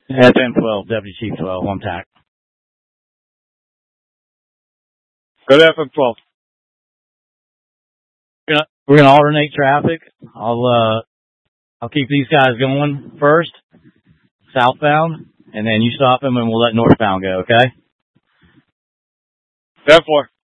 FM 12, Deputy Chief 12, on TAC. Go to FM 12. We're gonna alternate traffic. I'll keep these guys going first, southbound, and then you stop them and we'll let northbound go, okay? FM 4.